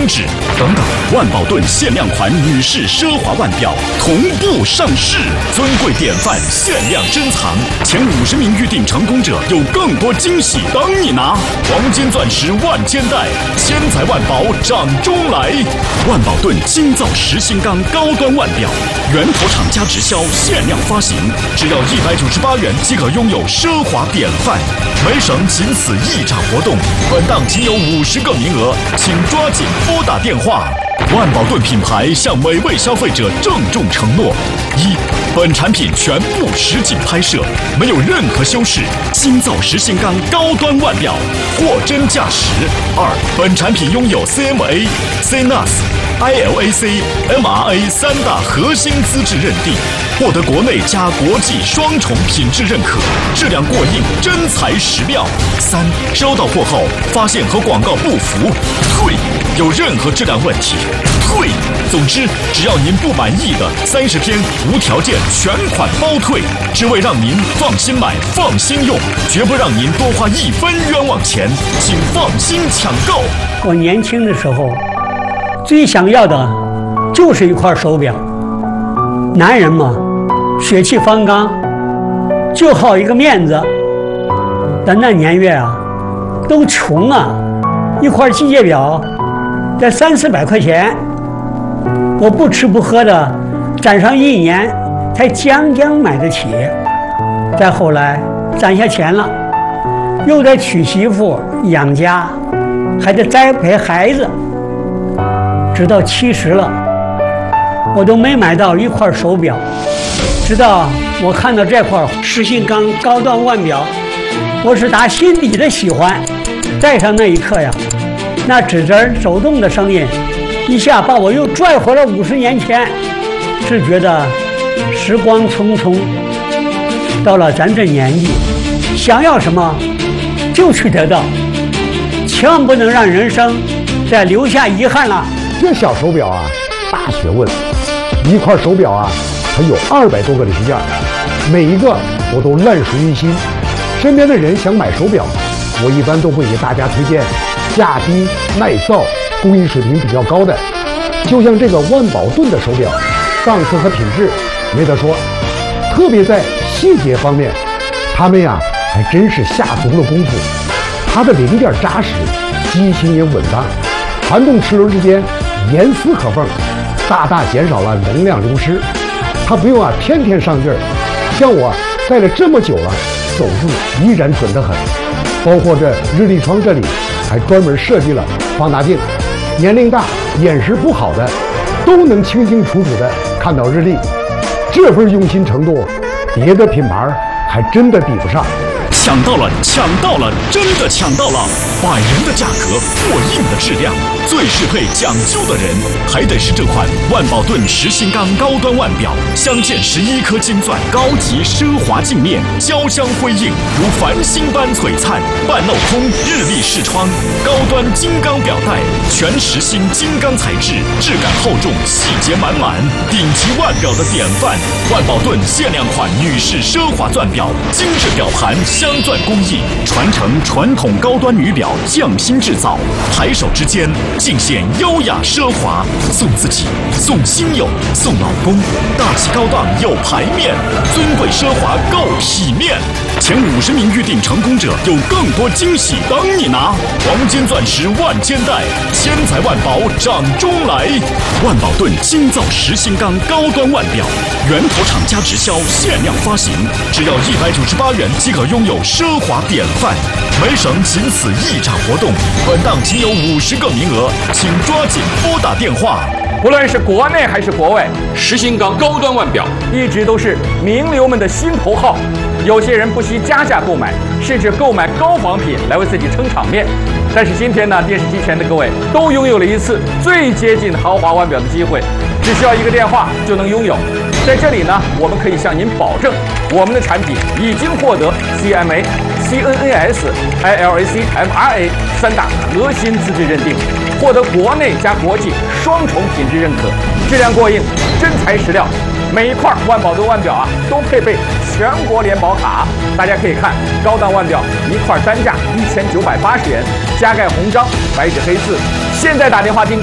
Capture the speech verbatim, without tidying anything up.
中指等等，万宝顿限量款女士奢华腕表同步上市，尊贵典范限量珍藏，前五十名预定成功者有更多惊喜等你拿！黄金钻石万千代，千载万宝掌中来！万宝顿精造实心钢高端腕表，源头厂家直销，限量发行，只要一百九十八元即可拥有奢华典范。梅省仅此一场活动，本档仅有五十个名额，请抓紧拨打电话。万宝顿品牌向每位消费者郑重承诺：一、本产品全部实景拍摄，没有任何修饰，精造实心钢高端腕表，货真价实；二、本产品拥有 C M A、C N A S、I L A C、M R A 三大核心资质认定，获得国内加国际双重品质认可，质量过硬，真材实料。三、收到货后发现和广告不符，退；有任何质量问题，退。总之，只要您不满意的，三十天无条件全款包退，只为让您放心买、放心用，绝不让您多花一分冤枉钱，请放心抢购。 我年轻的时候，最想要的就是一块手表。男人嘛，血气方刚，就好一个面子。但那年月啊，都穷啊，一块机械表得三四百块钱，我不吃不喝的，攒上一年才将将买得起。再后来攒下钱了，又得娶媳妇养家，还得栽培孩子，直到七十了，我都没买到一块手表。直到我看到这块实心钢高端腕表，我是打心底的喜欢。戴上那一刻呀，那指针走动的声音，一下把我又拽回了五十年前。是觉得时光匆匆，到了咱这年纪，想要什么就去得到，千万不能让人生再留下遗憾了。 这小手表啊，大学问，一块手表啊，它有二百多个零件，每一个我都烂熟于心。身边的人想买手表，我一般都会给大家推荐价低、耐造、工艺水平比较高的。就像这个万宝顿的手表，档次和品质没得说，特别在细节方面，他们呀还真是下足了功夫。它的零件扎实，机型也稳当，传动齿轮之间严丝合缝，大大减少了能量流失。它不用啊天天上劲儿，像我戴了这么久了，走路依然准得很。包括这日历窗这里还专门设计了放大镜，年龄大眼识不好的都能清清楚楚的看到日历。这份用心程度，别的品牌还真的比不上。 抢到了，抢到了，真的抢到了！百元的价格，过硬的质量，最适配讲究的人，还得是这款万宝顿实心钢高端腕表，镶嵌十一颗金钻，高级奢华镜面，交相辉映，如繁星般璀璨。半镂空日历视窗，高端金刚表带，全实心金刚材质，质感厚重，细节满满，顶级腕表的典范。万宝顿限量款女士奢华钻表，精致表盘，镶钻工艺，传承传统高端女表匠心制造，抬手之间尽显优雅奢华。送自己，送亲友，送老公，大气高档有排面，尊贵奢华够体面。前五十名预定成功者有更多惊喜等你拿！黄金钻石万千代，千载万宝掌中来！万宝顿精造实心钢高端腕表，源头厂家直销，限量发行，只要一百九十八元即可拥有奢华典范。梅省仅此一场活动，本档仅有五十个名额，请抓紧拨打电话。 不论是国内还是国外，实心钢高端腕表一直都是名流们的心头好。有些人不惜加价购买，甚至购买高仿品来为自己撑场面。但是今天呢，电视机前的各位都拥有了一次最接近豪华腕表的机会，只需要一个电话就能拥有。在这里呢，我们可以向您保证，我们的产品已经获得 C M A、C N A S、I L A C、M R A 三大核心资质认定，获得国内加国际双重品质认可，质量过硬，真材实料。每一块万宝顿腕表啊，都配备全国联保卡。大家可以看，高档腕表一块单价一千九百八十元，加盖红章，白纸黑字。现在打电话订。